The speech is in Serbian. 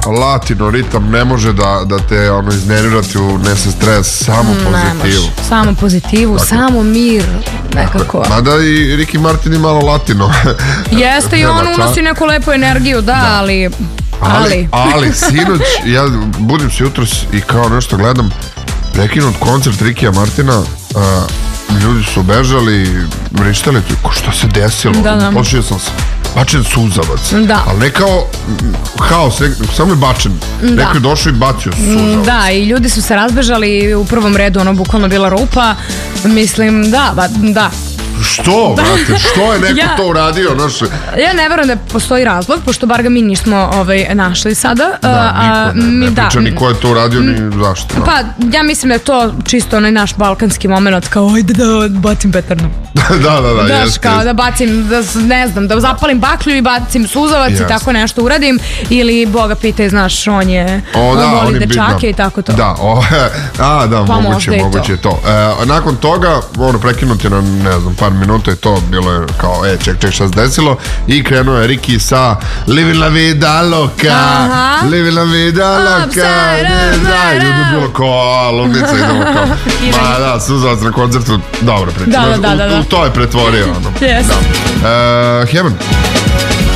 latino ritam ne može da te iznervirati, unese stres, samo pozitivu. Samo pozitivu, samo mir, nekako. Mada i Ricky Martin je malo latino. Jeste i on unosi neku lepu energiju, ali sinoć, ja budim se jutros i kao nešto gledam, prekinut koncert Rikija Martina, ljudi su bežali, vrištali, što se desilo? Počeo sam se bačen suzavac, ali ne kao haos, samo je bačen, neko je došao i bacio suzavac. Da, i ljudi su se razbežali, u prvom redu ono bukvalno bila rupa, mislim, da. Što, brate, što je neko to uradio? Ja ne verujem da postoji razlog, pošto bar ga mi nismo našli sada. Da, niko ne priča ni ko je to uradio, ni zašto. Pa, ja mislim da je to čisto onaj naš balkanski moment, kao ajde da bacim petarnu. Da, jeste. Kao da bacim, ne znam, da zapalim baklju i bacim suzavac i tako nešto uradim, ili Boga pitaj, znaš, on voli dečake i tako to. Da, moguće je to. Nakon toga, prekinuti na, ne znam, par minuta je to, bilo je kao, ček, šta se desilo, i krenuo je Ricky sa Living la vida loca, Living la vida loca, ljudi bilo kao, ludnica, idemo kao, ma da, suzavac na koncertu, dobro priča, u to je pretvorio, Yes. Heaven.